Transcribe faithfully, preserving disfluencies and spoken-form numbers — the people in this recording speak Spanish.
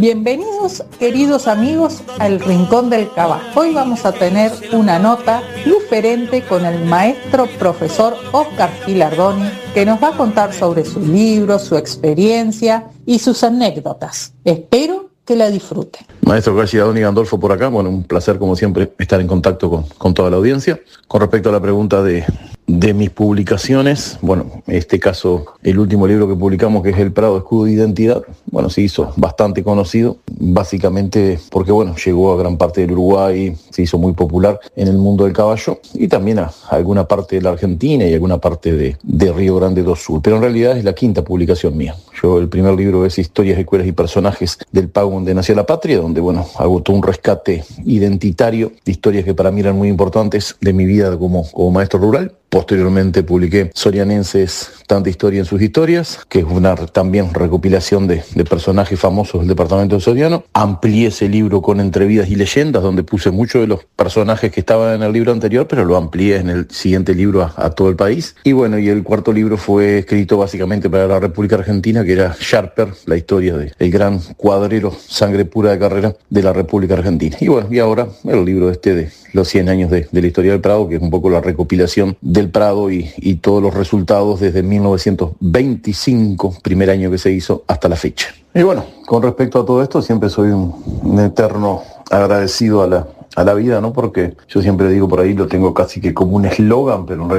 Bienvenidos, queridos amigos, al Rincón del Caballo. Hoy vamos a tener una nota diferente con el maestro profesor Oscar Gilardoni, que nos va a contar sobre su libro, su experiencia y sus anécdotas. Espero que la disfruten. Maestro Oscar Gilardoni Gandolfo por acá. Bueno, un placer como siempre estar en contacto con, con toda la audiencia. Con respecto a la pregunta de, de mis publicaciones, bueno, en este caso el último libro que publicamos, que es El Prado, Escudo de Identidad, bueno, se hizo bastante conocido, básicamente porque, bueno, llegó a gran parte del Uruguay, se hizo muy popular en el mundo del caballo y también a, a alguna parte de la Argentina y alguna parte de, de Río Grande do Sul, pero en realidad es la quinta publicación mía. Yo, el primer libro es Historias, Escuelas y Personajes del Pago donde nació la patria, donde, bueno, hago todo un rescate identitario de historias que para mí eran muy importantes de mi vida como, como maestro rural. Posteriormente publiqué Sorianenses, tanta historia en sus historias, que es una también recopilación de, de personajes famosos del departamento de Soriano. Amplié ese libro con entrevistas y leyendas, donde puse muchos de los personajes que estaban en el libro anterior, pero lo amplié en el siguiente libro a, a todo el país. Y bueno, y el cuarto libro fue escrito básicamente para la República Argentina, que era Sharper, la historia del gran cuadrero, sangre pura de carrera de la República Argentina. Y bueno, y ahora el libro este de los cien años de, de la historia del Prado, que es un poco la recopilación del Prado y, y todos los resultados desde mil novecientos veinticinco, primer año que se hizo, hasta la fecha. Y bueno, con respecto a todo esto, siempre soy un, un eterno agradecido a la, a la vida, ¿no? Porque yo siempre digo por ahí, lo tengo casi que como un eslogan, pero en realidad